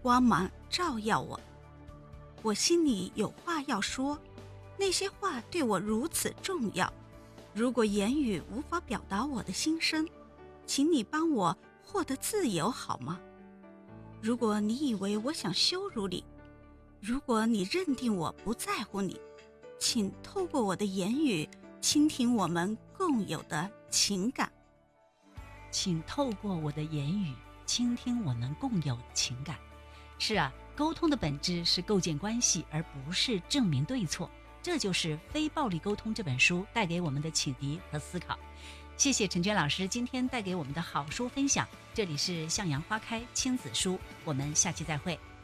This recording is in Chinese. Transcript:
光芒照耀我。我心里有话要说，那些话对我如此重要。如果言语无法表达我的心声，请你帮我获得自由好吗？如果你以为我想羞辱你，如果你认定我不在乎你，请透过我的言语倾听我们共有的情感。 请透过我的言语倾听我们共有的情感。是啊，沟通的本质是构建关系，而不是证明对错。这就是《非暴力沟通》这本书带给我们的启迪和思考。谢谢陈娟老师今天带给我们的好书分享。这里是向阳花开亲子书，我们下期再会。